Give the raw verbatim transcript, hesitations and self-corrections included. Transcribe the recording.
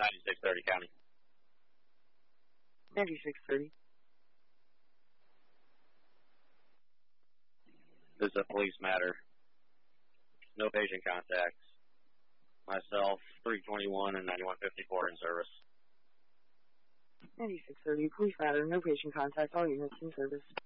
ninety-six thirty County. ninety-six thirty. This is a police matter. No patient contacts. Myself, three twenty-one and ninety-one fifty-four in service. ninety-six thirty, police matter, no patient contact, all units in service.